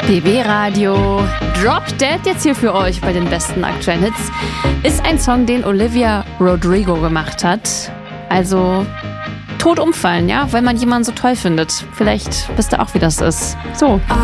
BB Radio Drop Dead jetzt hier für euch bei den besten aktuellen Hits. Ist ein Song, den Olivia Rodrigo gemacht hat. Also tot umfallen, ja, weil man jemanden so toll findet. Vielleicht wisst ihr auch, wie das ist. So.